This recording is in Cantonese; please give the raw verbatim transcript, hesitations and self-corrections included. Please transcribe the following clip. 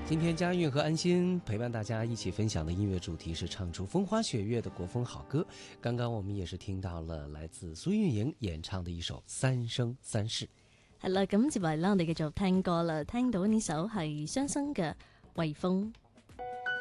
今天佳韵和安心陪伴大家一起分享的音乐主題是唱出風花雪月的國風好歌。剛剛我們也是聽到了來自蘇運瑩演唱的一首《三生三世》。 係啦，咁接嚟啦，我哋繼續聽歌啦。聽到呢首係雙生嘅《微風》。